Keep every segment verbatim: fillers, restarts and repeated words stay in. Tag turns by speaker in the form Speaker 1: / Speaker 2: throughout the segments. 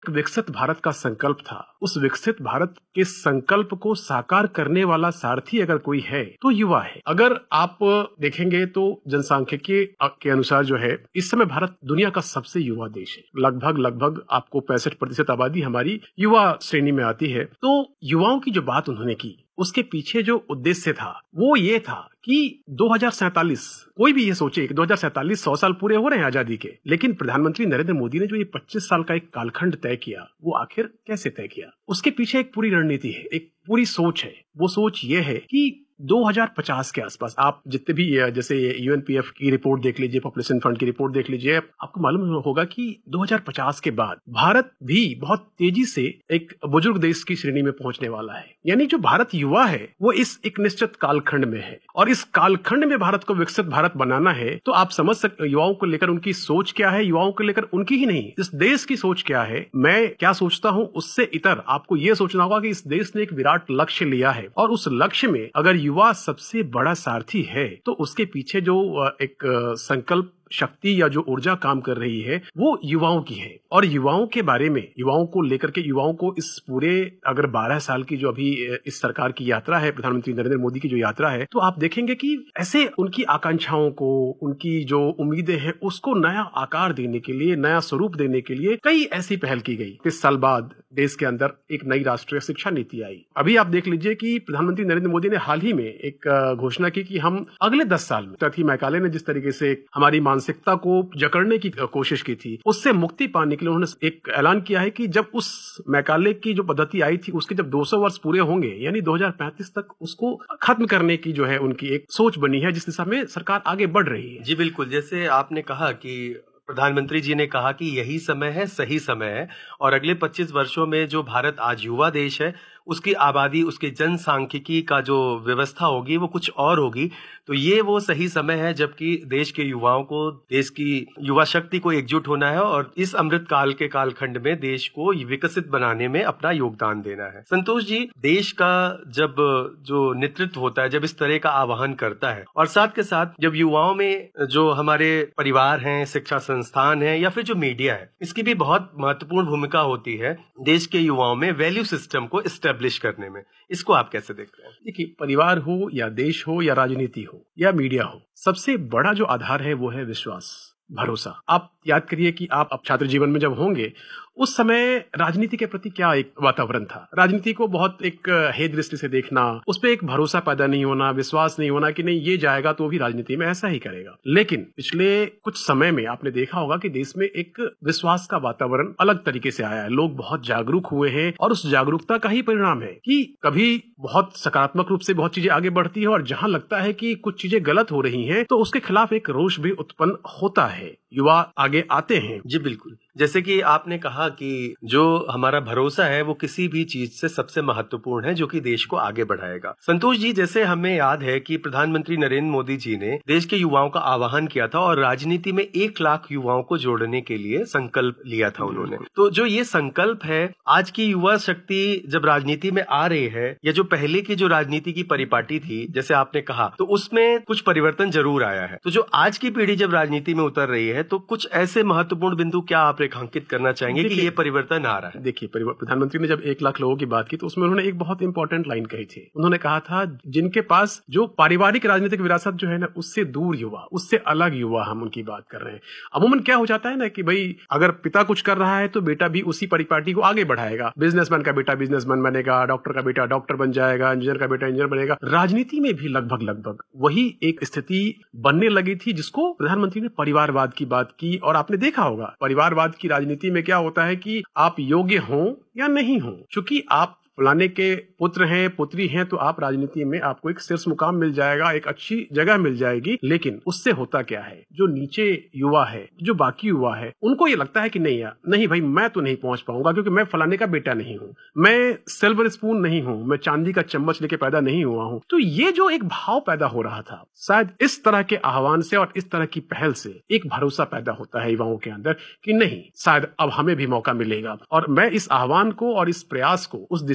Speaker 1: विकसित भारत का संकल्प था, उस विकसित भारत के संकल्प को साकार करने वाला सारथी अगर कोई है तो युवा है। अगर आप देखेंगे तो जनसांख्यिकी के अनुसार जो है इस समय भारत दुनिया का सबसे युवा देश है। लगभग लगभग आपको पैंसठ प्रतिशत आबादी हमारी युवा श्रेणी में आती है। तो युवाओं की जो बात उन्होंने की उसके पीछे जो उद्देश्य था वो ये था कि दो हज़ार सैंतालीस, कोई भी ये सोचे कि दो हज़ार सैंतालीस सौ साल पूरे हो रहे हैं आजादी के, लेकिन प्रधानमंत्री नरेंद्र मोदी ने जो ये पच्चीस साल का एक कालखंड तय किया वो आखिर कैसे तय किया, उसके पीछे एक पूरी रणनीति है, एक पूरी सोच है। वो सोच ये है कि दो हज़ार पचास के आसपास आप जितने भी जैसे यूएनपीएफ की रिपोर्ट देख लीजिए, पॉपुलेशन फंड की रिपोर्ट देख लीजिए, आपको मालूम होगा कि दो हज़ार पचास के बाद भारत भी बहुत तेजी से एक बुजुर्ग देश की श्रेणी में पहुंचने वाला है। यानी जो भारत युवा है वो इस एक निश्चित कालखंड में है और इस कालखंड में भारत को विकसित भारत बनाना है। तो आप समझ सकते युवाओं को लेकर उनकी सोच क्या है, युवाओं को लेकर उनकी ही नहीं इस देश की सोच क्या है, मैं क्या सोचता हूं उससे इतर आपको यह सोचना होगा कि इस देश ने एक विराट लक्ष्य लिया है और उस लक्ष्य में अगर युवा सबसे बड़ा सारथी है तो उसके पीछे जो एक संकल्प शक्ति या जो ऊर्जा काम कर रही है वो युवाओं की है। और युवाओं के बारे में, युवाओं को लेकर के, युवाओं को इस पूरे अगर बारह साल की जो अभी इस सरकार की यात्रा है, प्रधानमंत्री नरेंद्र मोदी की जो यात्रा है, तो आप देखेंगे कि ऐसे उनकी आकांक्षाओं को, उनकी जो उम्मीदें हैं उसको नया आकार देने के लिए, नया स्वरूप देने के लिए कई ऐसी पहल की गई। इस साल बाद देश के अंदर एक नई राष्ट्रीय शिक्षा नीति आई। अभी आप देख लीजिए कि प्रधानमंत्री नरेंद्र मोदी ने हाल ही में एक घोषणा की कि हम अगले दस साल में, तथी मैकाले ने जिस तरीके से हमारी मानसिकता को जकड़ने की कोशिश की थी उससे मुक्ति पाने के लिए उन्होंने एक ऐलान किया है कि जब उस मैकाले की जो पद्धति आई थी उसके जब दो सौ वर्ष पूरे होंगे यानी दो हज़ार पैंतीस तक उसको खत्म करने की जो है उनकी एक सोच बनी है, जिस दिशा में सरकार आगे बढ़ रही है।
Speaker 2: जी बिल्कुल, जैसे आपने कहा कि प्रधानमंत्री जी ने कहा कि यही समय है, सही समय है और अगले पच्चीस वर्षों में जो भारत आज युवा देश है उसकी आबादी, उसके जनसांख्यिकी का जो व्यवस्था होगी वो कुछ और होगी। तो ये वो सही समय है जबकि देश के युवाओं को, देश की युवा शक्ति को एकजुट होना है और इस अमृत काल के कालखंड में देश को विकसित बनाने में अपना योगदान देना है। संतोष जी, देश का जब जो नेतृत्व होता है, जब इस तरह का आह्वान करता है और साथ के साथ जब युवाओं में जो हमारे परिवार हैं, शिक्षा संस्थान है या फिर जो मीडिया है, इसकी भी बहुत महत्वपूर्ण भूमिका होती है देश के युवाओं में वैल्यू सिस्टम को एस्टेब्लिश करने में। इसको आप कैसे देखते हैं?
Speaker 1: देखिए, परिवार हो या देश हो या राजनीति हो या मीडिया हो, सबसे बड़ा जो आधार है वो है विश्वास, भरोसा। आप याद करिए कि आप अब छात्र जीवन में जब होंगे उस समय राजनीति के प्रति क्या एक वातावरण था। राजनीति को बहुत एक हे दृष्टि से देखना, उस पर एक भरोसा पैदा नहीं होना, विश्वास नहीं होना कि नहीं ये जाएगा तो भी राजनीति में ऐसा ही करेगा। लेकिन पिछले कुछ समय में आपने देखा होगा कि देश में एक विश्वास का वातावरण अलग तरीके से आया है। लोग बहुत जागरूक हुए हैं और उस जागरूकता का ही परिणाम है कि कभी बहुत सकारात्मक रूप से बहुत चीजें आगे बढ़ती है और जहां लगता है कि कुछ चीजें गलत हो रही हैं तो उसके खिलाफ एक रोष भी उत्पन्न होता है, युवा आगे आते हैं।
Speaker 2: जी बिल्कुल, जैसे कि आपने कहा कि जो हमारा भरोसा है वो किसी भी चीज से सबसे महत्वपूर्ण है जो कि देश को आगे बढ़ाएगा। संतोष जी, जैसे हमें याद है कि प्रधानमंत्री नरेंद्र मोदी जी ने देश के युवाओं का आह्वान किया था और राजनीति में एक लाख युवाओं को जोड़ने के लिए संकल्प लिया था उन्होंने। तो जो ये संकल्प है, आज की युवा शक्ति जब राजनीति में आ रही है या जो पहले की जो राजनीति की परिपाटी थी जैसे आपने कहा, तो उसमें कुछ परिवर्तन जरूर आया है। तो जो आज की पीढ़ी जब राजनीति में उतर रही है तो कुछ ऐसे महत्वपूर्ण बिंदु क्या आप रेखांकित करना चाहेंगे कि ये परिवर्तन आ रहा है?
Speaker 1: देखिए, प्रधानमंत्री ने जब एक लाख लोगों की बात की तो उसमें उन्होंने एक बहुत इंपॉर्टेंट लाइन कही थी। उन्होंने कहा था जिनके पास जो पारिवारिक राजनीतिक विरासत जो है ना उससे दूर युवा, उससे अलग युवा, हम उनकी बात कर रहे हैं। अमूमन क्या हो जाता है ना कि भाई अगर पिता कुछ कर रहा है तो बेटा भी उसी परिपाटी को आगे बढ़ाएगा। बिजनेसमैन का बेटा बिजनेसमैन बनेगा, डॉक्टर का बेटा डॉक्टर बन जाएगा, इंजीनियर का बेटा इंजीनियर बनेगा। राजनीति में भी लगभग लगभग वही एक स्थिति बनने लगी थी जिसको प्रधानमंत्री ने परिवारवाद की बात की। और आपने देखा होगा परिवारवाद की राजनीति में क्या होता है कि आप योग्य हो या नहीं हो, क्योंकि आप फलाने के पुत्र हैं, पुत्री हैं, तो आप राजनीति में आपको एक शीर्ष मुकाम मिल जाएगा, एक अच्छी जगह मिल जाएगी। लेकिन उससे होता क्या है, जो नीचे युवा है, जो बाकी युवा है, उनको ये लगता है कि नहीं यार, नहीं भाई मैं तो नहीं पहुंच पाऊंगा क्योंकि मैं फलाने का बेटा नहीं हूं, मैं सिल्वर स्पून नहीं हूं, मैं चांदी का चम्मच लेके पैदा नहीं हुआ हूं। तो ये जो एक भाव पैदा हो रहा था, शायद इस तरह के आह्वान से और इस तरह की पहल से एक भरोसा पैदा होता है युवाओं के अंदर कि नहीं, शायद अब हमें भी मौका मिलेगा। और मैं इस आह्वान को और इस प्रयास को उस दिशा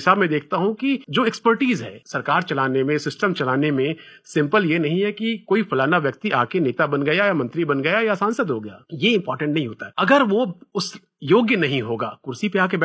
Speaker 1: हिसाब में देखता हूं कि जो एक्सपर्टीज है सरकार चलाने में, सिस्टम चलाने में, सिंपल ये नहीं है कि कोई फलाना व्यक्ति आके नेता बन गया या मंत्री बन गया या सांसद हो गया, ये इंपॉर्टेंट नहीं होता है। अगर वो उस योग्य नहीं होगा, कुर्सी पे आके